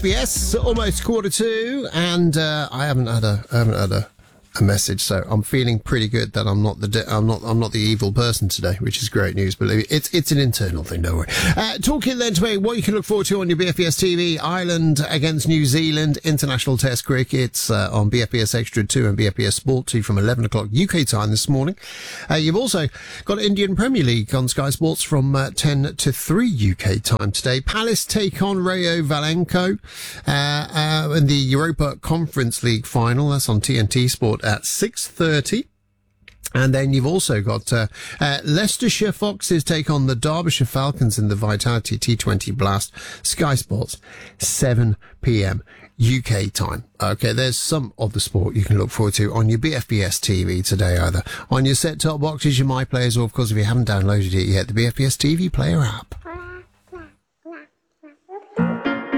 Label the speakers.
Speaker 1: BFBS, almost 1:45, and I haven't had a message, so I'm feeling pretty good that I'm not the evil person today, which is great news. Believe me, it's an internal thing. Don't worry. Talking then to me, what you can look forward to on your BFBS TV: Ireland against New Zealand, international Test cricket on BFBS Extra 2 and BFBS Sport 2 from 11 o'clock UK time this morning. You've also got Indian Premier League on Sky Sports from 10 to 3 UK time today. Palace take on Rayo Valenco in the Europa Conference League final. That's on TNT Sport at 6:30. And then you've also got Leicestershire Foxes take on the Derbyshire Falcons in the Vitality T20 Blast. Sky Sports, 7 p.m. UK time. Okay, there's some of the sport you can look forward to on your BFBS TV today, either on your set-top boxes, your My Players, or of course, if you haven't downloaded it yet, the BFBS TV Player app.